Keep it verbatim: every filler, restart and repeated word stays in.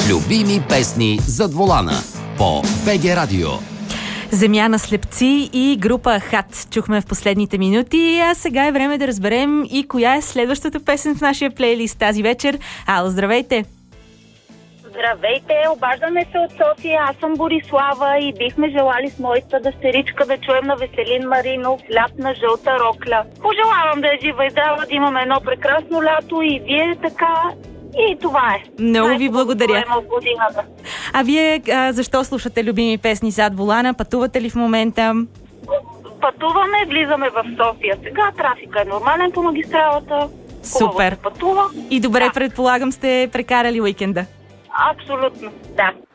Любими песни зад волана по БГ Радио. Земя на слепци и група Хат чухме в последните минути, а сега е време да разберем и коя е следващата песен в нашия плейлист тази вечер. Ало, здравейте! Здравейте, обаждаме се от София, аз съм Борислава и бихме желали с моята дъщеричка да чуем на Веселин Маринов "Лят на жълта рокля". Пожелавам да е жива и здрава, да имаме едно прекрасно лято и вие така. И това е. Много ви благодаря. А вие а, защо слушате любими песни зад волана? Пътувате ли в момента? Пътуваме, влизаме в София. Сега трафика е нормален по магистралата. Супер. Пътува. И добре, да. Предполагам, сте прекарали уикенда. Абсолютно, да.